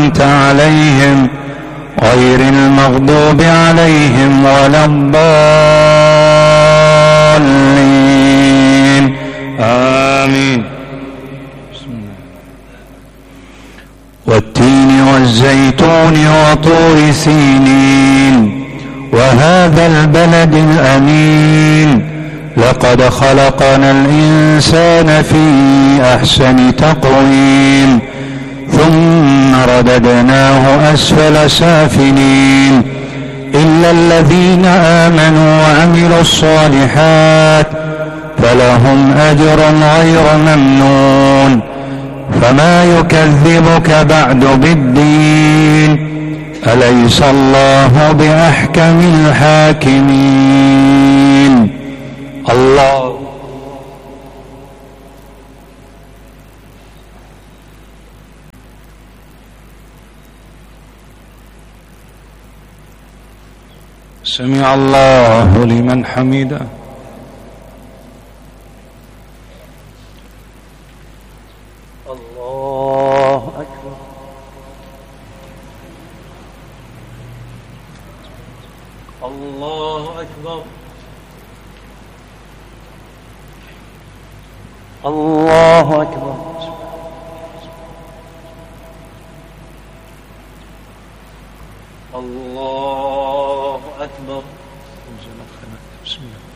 أنعمت عليهم غير المغضوب عليهم ولا الضالين آمين. والتين والزيتون وطور سينين وهذا البلد الأمين لقد خلقنا الإنسان في أحسن تقويم ثم رددناه أسفل سافلين إلا الذين آمنوا وعملوا الصالحات فلهم أجر غير ممنون. فما يكذبك بعد بالدين أليس الله بأحكم الحاكمين. الله سمع الله لمن حمده. الله أكبر. الله أكبر. الله أكبر. الله أكبر. بسم الله.